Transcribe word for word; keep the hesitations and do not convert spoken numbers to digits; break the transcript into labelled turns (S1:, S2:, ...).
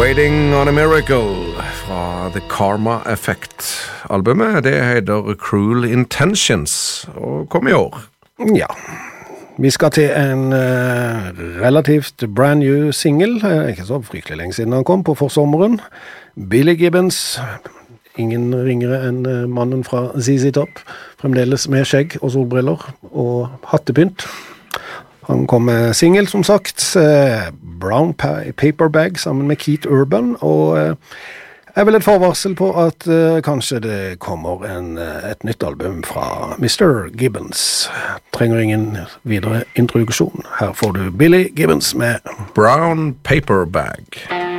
S1: Waiting on a Miracle fra The Karma Effect. Albumet det heter Cruel Intentions og kom i år.
S2: Ja, vi skal til en uh, relativt brand new single, uh, ikke så fryktelig lenge siden han kom på forsommeren. Billy Gibbons, ingen ringere enn uh, mannen fra Z Z Top, fremdeles med skjegg og solbriller og hattepynt. Han kom med single, som sagt, uh, Brown Paper Bag sammen med Keith Urban, og uh, er vel et forvarsel på at uh, kanskje det kommer en, uh, et nytt album fra mister Gibbons. Trenger ingen videre introduksjon. Her får du Billy Gibbons med
S1: Brown Paper Bag.